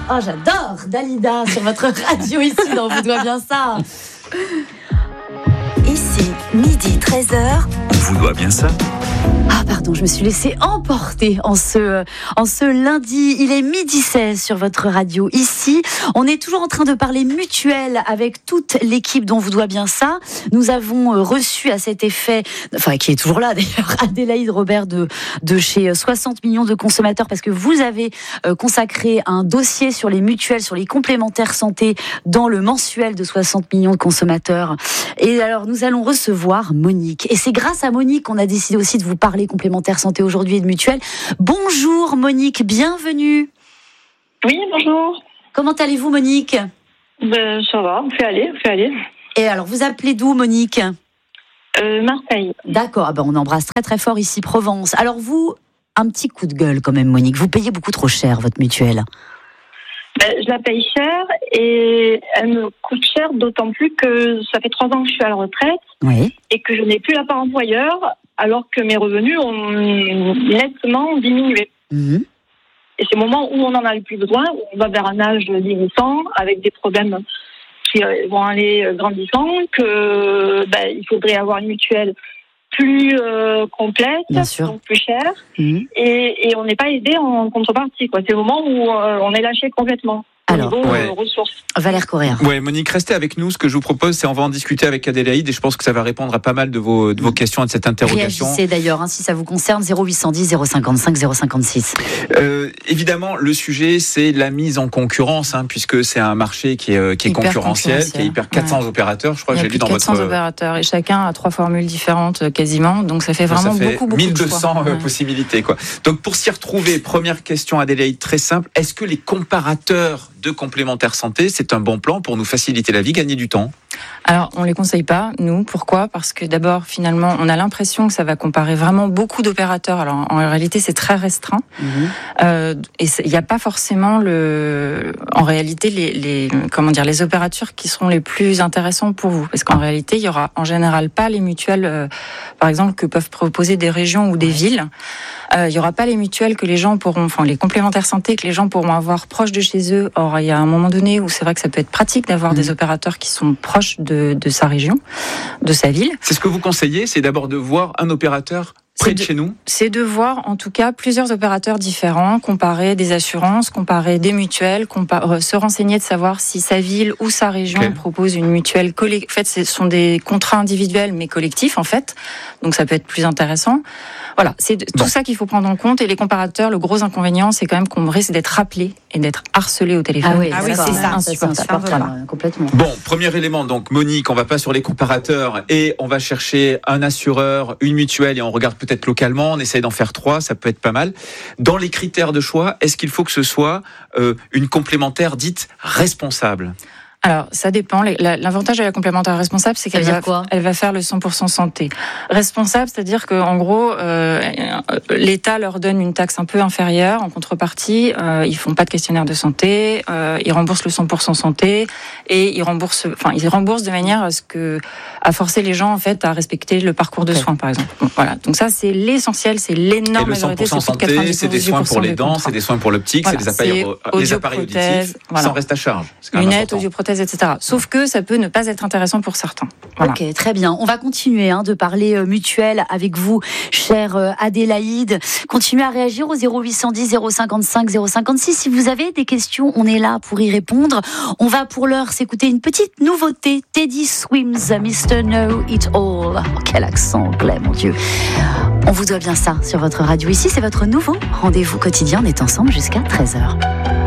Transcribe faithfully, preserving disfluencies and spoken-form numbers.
Oh, j'adore Dalida sur votre radio ici, dans Vous doit bien ça. Ici, midi treize heures. Vous doit bien ça. Ah pardon, je me suis laissée emporter en ce, en ce lundi. Il est midi seize sur votre radio. Ici, on est toujours en train de parler mutuelle avec toute l'équipe dont Vous doit bien ça. Nous avons reçu à cet effet, enfin qui est toujours là d'ailleurs, Adélaïde Robert de, de chez soixante millions de consommateurs, parce que vous avez consacré un dossier sur les mutuelles, sur les complémentaires santé dans le mensuel de soixante millions de consommateurs. Et alors nous allons recevoir Monique. Et c'est grâce à Monique qu'on a décidé aussi de vous parler complémentaire santé aujourd'hui et de mutuelle. Bonjour Monique, bienvenue. Oui, bonjour. Comment allez-vous Monique ? Ben, ça va, on fait aller, on fait aller. Et alors, vous appelez d'où Monique ? euh, Marseille. D'accord, ah ben, on embrasse très très fort ici Provence. Alors vous, un petit coup de gueule quand même Monique, vous payez beaucoup trop cher votre mutuelle. Ben, je la paye cher et elle me coûte cher, d'autant plus que ça fait trois ans que je suis à la retraite, oui, et que je n'ai plus la part employeur, alors que mes revenus ont nettement diminué. Mmh. Et c'est le moment où on en a le plus besoin, où on va vers un âge vieillissant, avec des problèmes qui vont aller grandissant, que ben, il faudrait avoir une mutuelle plus euh, complète, donc plus chère, mmh. et, et on n'est pas aidé en contrepartie, quoi. C'est le moment où euh, on est lâché complètement. Alors, niveau, ouais. euh, ressources. Valère Correa. Ouais, Monique, restez avec nous. Ce que je vous propose, c'est on va en discuter avec Adélaïde et je pense que ça va répondre à pas mal de vos, de vos questions et de cette interrogation. Réagissez d'ailleurs, hein, si ça vous concerne, zéro huit cent dix, zéro cinquante-cinq, zéro cinquante-six. Euh, évidemment, le sujet, c'est la mise en concurrence, hein, puisque c'est un marché qui est, qui est concurrentiel, qui est hyper quatre cents ouais. opérateurs. Je crois que j'ai lu dans quatre cents votre. opérateurs et chacun a trois formules différentes quasiment. Donc ça fait vraiment ça fait beaucoup, beaucoup mille deux cents de choix. Ouais. possibilités, quoi. Donc pour s'y retrouver, première question, Adélaïde, très simple. Est-ce que les comparateurs de complémentaires santé, c'est un bon plan pour nous faciliter la vie, gagner du temps ? Alors, on ne les conseille pas, nous. Pourquoi ? Parce que d'abord, finalement, on a l'impression que ça va comparer vraiment beaucoup d'opérateurs. Alors, en réalité, c'est très restreint. Mmh. Euh, et il n'y a pas forcément, le, en réalité, les, les, comment dire, les opérateurs qui seront les plus intéressants pour vous. Parce qu'en réalité, il n'y aura en général pas les mutuelles, euh, par exemple, que peuvent proposer des régions ou des villes. Euh, il n'y aura pas les mutuelles que les gens pourront, enfin, les complémentaires santé que les gens pourront avoir proches de chez eux. Or, il y a un moment donné où c'est vrai que ça peut être pratique d'avoir mmh. des opérateurs qui sont proches de, de sa région, de sa ville. C'est ce que vous conseillez, c'est d'abord de voir un opérateur près de, de chez nous ? C'est de voir en tout cas plusieurs opérateurs différents, comparer des assurances, comparer des mutuelles, comparer, se renseigner de savoir si sa ville ou sa région okay. propose une mutuelle collective. En fait, ce sont des contrats individuels mais collectifs en fait, donc ça peut être plus intéressant. Voilà, c'est tout bon. ça qu'il faut prendre en compte. Et les comparateurs, le gros inconvénient, c'est quand même qu'on risque d'être rappelé et d'être harcelé au téléphone. Ah oui, ah oui c'est ça, insupportable. Voilà. Complètement. Bon, premier élément, donc Monique, on va pas sur les comparateurs et on va chercher un assureur, une mutuelle et on regarde peut-être localement, on essaye d'en faire trois, ça peut être pas mal. Dans les critères de choix, est-ce qu'il faut que ce soit euh, une complémentaire dite responsable ? Alors, ça dépend. L'avantage de la complémentaire responsable, c'est qu'elle va, elle va faire le cent pour cent santé. Responsable, c'est-à-dire qu'en gros, euh, l'État leur donne une taxe un peu inférieure en contrepartie. Euh, ils font pas de questionnaire de santé, euh, ils remboursent le cent pour cent santé et ils remboursent, enfin, ils remboursent de manière à ce que, à forcer les gens en fait à respecter le parcours de okay. soins, par exemple. Bon, voilà. Donc ça, c'est l'essentiel, c'est l'énorme majorité. Et le cent pour cent santé, c'est des soins pour les dents, c'est des soins pour l'optique, voilà, c'est des appareils, les appareils auditifs, voilà. sans reste à charge. Lunettes, audioprothèses, et cetera. Sauf que ça peut ne pas être intéressant pour certains. Voilà. Ok, très bien. On va continuer hein, de parler euh, mutuelle avec vous, chère euh, Adélaïde. Continuez à réagir au zéro huit cent dix, zéro cinquante-cinq, zéro cinquante-six. Si vous avez des questions, on est là pour y répondre. On va pour l'heure s'écouter une petite nouveauté. Teddy Swims, mister Know It All. Oh, quel accent anglais, mon Dieu. On vous doit bien ça sur votre radio. Ici, c'est votre nouveau rendez-vous quotidien. On est ensemble jusqu'à treize heures.